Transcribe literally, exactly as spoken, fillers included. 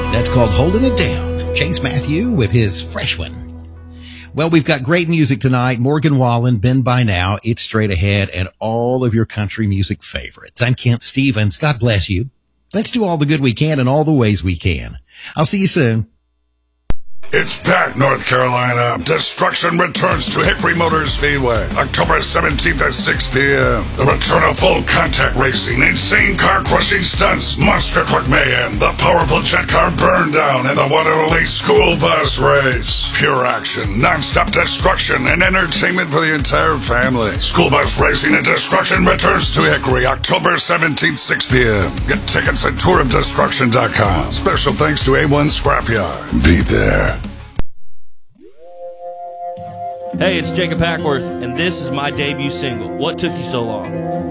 That's called Holding It Down. Chase Matthew with his fresh one. Well, we've got great music tonight. Morgan Wallen, Been By Now, It's Straight Ahead, and all of your country music favorites. I'm Kent Stevens. God bless you. Let's do all the good we can in all the ways we can. I'll see you soon. It's back, North Carolina. Destruction returns to Hickory Motor Speedway, October seventeenth at six p.m. The return of full contact racing, insane car-crushing stunts, monster truck mayhem, the powerful jet car burn down, and the one and only school bus race. Pure action, non-stop destruction, and entertainment for the entire family. School bus racing and destruction returns to Hickory, October seventeenth, six p.m. Get tickets at tour of destruction dot com. Special thanks to A one Scrapyard. Be there. Hey, it's Jacob Hackworth, and this is my debut single, What Took You So Long?